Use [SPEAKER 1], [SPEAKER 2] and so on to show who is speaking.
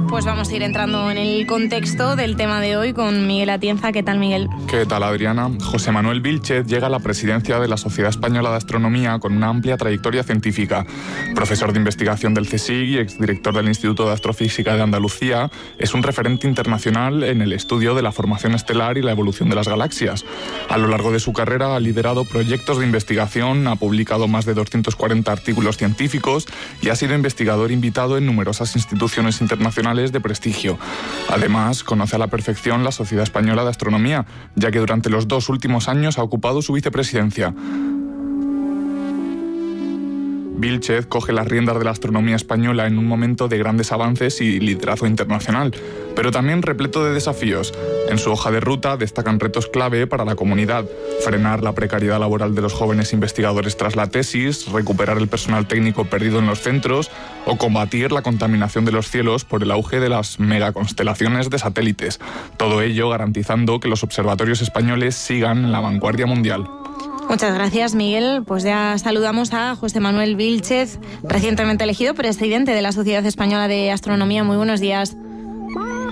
[SPEAKER 1] Pues vamos a ir entrando en el contexto del tema de hoy con Miguel Atienza. ¿Qué tal, Miguel?
[SPEAKER 2] ¿Qué tal, Adriana? José Manuel Vílchez llega a la presidencia de la Sociedad Española de Astronomía con una amplia trayectoria científica. Profesor de investigación del CSIC y exdirector del Instituto de Astrofísica de Andalucía, es un referente internacional en el estudio de la formación estelar y la evolución de las galaxias. A lo largo de su carrera ha liderado proyectos de investigación, ha publicado más de 240 artículos científicos y ha sido investigador invitado en numerosas instituciones internacionales de prestigio. Además, conoce a la perfección la Sociedad Española de Astronomía, ya que durante los 2 últimos años ha ocupado su vicepresidencia. Vílchez coge las riendas de la astronomía española en un momento de grandes avances y liderazgo internacional, pero también repleto de desafíos. En su hoja de ruta destacan retos clave para la comunidad: frenar la precariedad laboral de los jóvenes investigadores tras la tesis, recuperar el personal técnico perdido en los centros o combatir la contaminación de los cielos por el auge de las megaconstelaciones de satélites. Todo ello garantizando que los observatorios españoles sigan en la vanguardia mundial.
[SPEAKER 1] Muchas gracias, Miguel. Pues ya saludamos a José Manuel Vílchez, recientemente elegido presidente de la Sociedad Española de Astronomía. Muy buenos días.